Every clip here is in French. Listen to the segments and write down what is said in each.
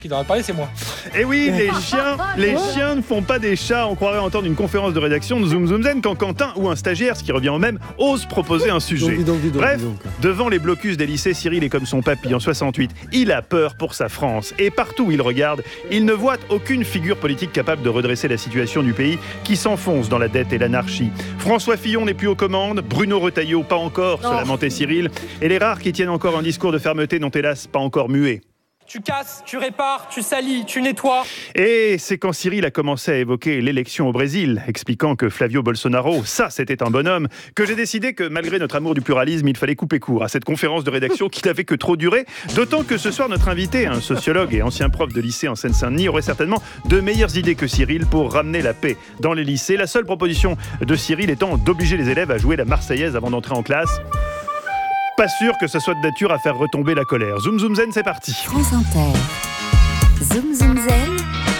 Qui devrait parler, c'est moi. Et oui, les chiens ne font pas des chats. On croirait entendre une conférence de rédaction de Zoom Zoom Zen quand Quentin ou un stagiaire, ce qui revient au même, ose proposer un sujet. Bref, devant les blocus des lycées, Cyril est comme son papy en 68. Il a peur pour sa France. Et partout où il regarde, il ne voit aucune figure politique capable de redresser la situation du pays qui s'enfonce dans la dette et l'anarchie. François Fillon n'est plus aux commandes, Bruno Retailleau pas encore, se lamentait Cyril. Et les rares qui tiennent encore un discours de fermeté n'ont hélas pas encore mué. Tu casses, tu répares, tu salis, tu nettoies. Et c'est quand Cyril a commencé à évoquer l'élection au Brésil, expliquant que Flavio Bolsonaro, ça c'était un bonhomme, que j'ai décidé que malgré notre amour du pluralisme, il fallait couper court à cette conférence de rédaction qui n'avait que trop duré. D'autant que ce soir, notre invité, un sociologue et ancien prof de lycée en Seine-Saint-Denis, aurait certainement de meilleures idées que Cyril pour ramener la paix dans les lycées. La seule proposition de Cyril étant d'obliger les élèves à jouer la Marseillaise avant d'entrer en classe. Pas sûr que ce soit de nature à faire retomber la colère. Zoom Zoom Zen, c'est parti. France Inter. Zoom Zoom Zen.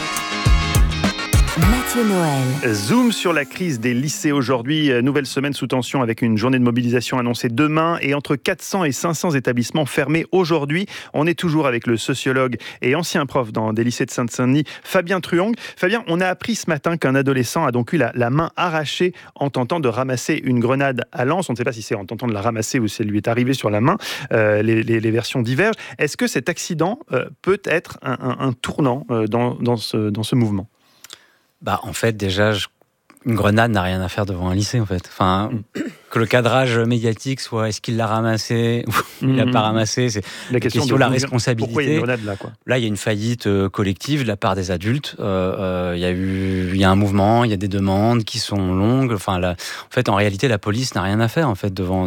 Mathieu Noël. Zoom sur la crise des lycées aujourd'hui. Nouvelle semaine sous tension avec une journée de mobilisation annoncée demain et entre 400 et 500 établissements fermés aujourd'hui. On est toujours avec le sociologue et ancien prof dans des lycées de Seine-Saint-Denis, Fabien Truong. Fabien, on a appris ce matin qu'un adolescent a donc eu la main arrachée en tentant de ramasser une grenade à lance. On ne sait pas si c'est en tentant de la ramasser ou si elle lui est arrivée sur la main. Les versions divergent. Est-ce que cet accident peut être un tournant dans ce mouvement ? En fait, déjà, une grenade n'a rien à faire devant un lycée, en fait. Enfin, que le cadrage médiatique soit est-ce qu'il l'a ramassé ou il l'a pas ramassé, c'est la question de la responsabilité. Pourquoi il y a une grenade là, quoi ? Là, il y a une faillite collective de la part des adultes. Il y a un mouvement, il y a des demandes qui sont longues. Enfin, en fait, en réalité, la police n'a rien à faire en fait devant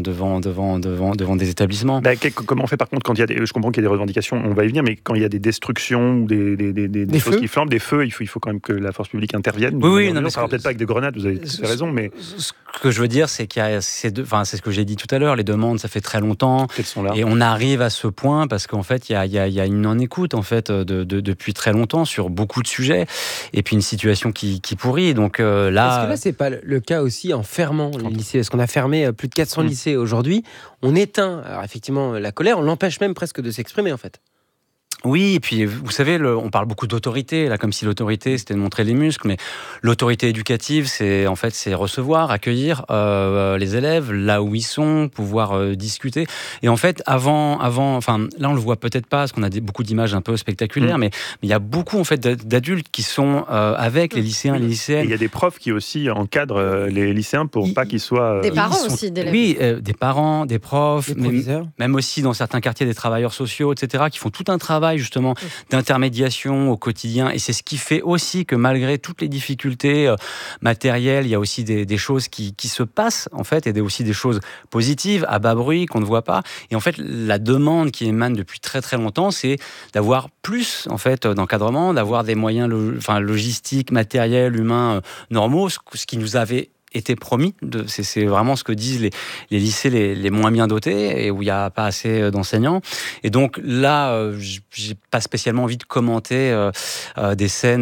des établissements. Comment on fait par contre quand il y a je comprends qu'il y a des revendications, on va y venir, mais quand il y a des destructions ou des choses qui flambent, des feux, il faut quand même que la force publique intervienne. Oui, non, mais ça ne peut-être pas avec des grenades. Vous avez tout à fait raison, mais ce que je veux dire, c'est qu'il y a c'est ce que j'ai dit tout à l'heure, les demandes, ça fait très longtemps, et on arrive à ce point parce qu'en fait, il y a une non-écoute en fait depuis très longtemps sur beaucoup de sujets, et puis une situation qui pourrit. Donc là, est-ce que là, c'est pas le cas aussi en fermant les lycées ? Parce qu'on a fermé plus de 400 lycées aujourd'hui. On éteint, alors effectivement, la colère. On l'empêche même presque de s'exprimer en fait. Oui, et puis vous savez, on parle beaucoup d'autorité, là, comme si l'autorité c'était de montrer les muscles, mais l'autorité éducative, c'est recevoir, accueillir les élèves là où ils sont, pouvoir discuter. Et en fait, enfin là on le voit peut-être pas, parce qu'on a beaucoup d'images un peu spectaculaires, mais il y a beaucoup en fait d'adultes qui sont avec les lycéens, les lycéennes. Et il y a des profs qui aussi encadrent les lycéens pour pas qu'ils soient des parents aussi d'élèves. Oui, des parents, des profs, des même aussi dans certains quartiers des travailleurs sociaux, etc., qui font tout un travail justement d'intermédiation au quotidien, et c'est ce qui fait aussi que malgré toutes les difficultés matérielles, il y a aussi des choses qui se passent en fait, et aussi des choses positives à bas bruit qu'on ne voit pas. Et en fait, la demande qui émane depuis très très longtemps, c'est d'avoir plus en fait d'encadrement, d'avoir des moyens logistiques, matériels, humains normaux, ce qui nous avait été promis. C'est vraiment ce que disent les lycées les moins bien dotés et où il n'y a pas assez d'enseignants. Et donc là, j'ai pas spécialement envie de commenter des scènes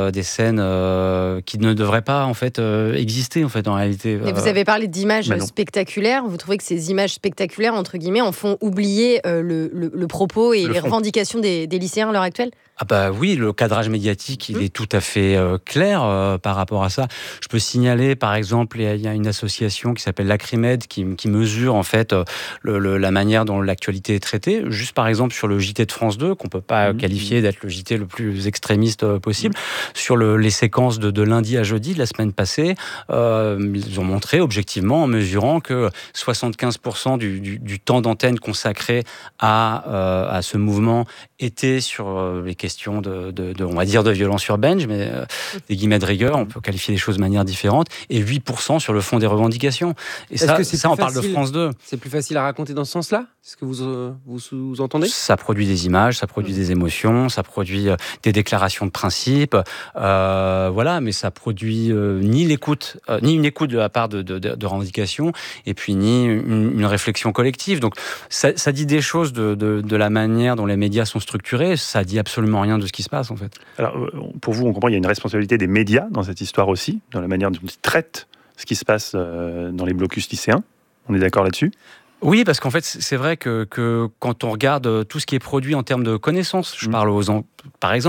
qui ne devraient pas en fait exister en fait en réalité. Mais vous avez parlé d'images spectaculaires. Vous trouvez que ces images spectaculaires entre guillemets en font oublier le propos et les revendications des lycéens à l'heure actuelle ? Oui, le cadrage médiatique, il est tout à fait clair par rapport à ça. Je peux signaler, par exemple, il y a une association qui s'appelle l'Acrimed qui mesure en fait la manière dont l'actualité est traitée. Juste par exemple sur le JT de France 2, qu'on peut pas qualifier d'être le JT le plus extrémiste possible, sur les séquences de lundi à jeudi de la semaine passée, ils ont montré objectivement en mesurant que 75% du temps d'antenne consacré à ce mouvement était sur les questions on va dire de violence urbaine, je mets des guillemets de rigueur, on peut qualifier les choses de manière différente, et 8% sur le fond des revendications. Et ça on parle de France 2. C'est plus facile à raconter dans ce sens-là ? C'est ce que vous sous-entendez ? Ça produit des images, ça produit des émotions, ça produit des déclarations de principe, mais ça produit ni une écoute de la part de revendications, et puis ni une réflexion collective. Donc ça dit des choses de la manière dont les médias sont structurés, ça dit absolument rien de ce qui se passe en fait. Alors pour vous, on comprend qu'il y a une responsabilité des médias dans cette histoire aussi, dans la manière dont ils traitent ce qui se passe dans les blocus lycéens. On est d'accord là-dessus ? Oui, parce qu'en fait, c'est vrai que quand on regarde tout ce qui est produit en termes de connaissances, par exemple,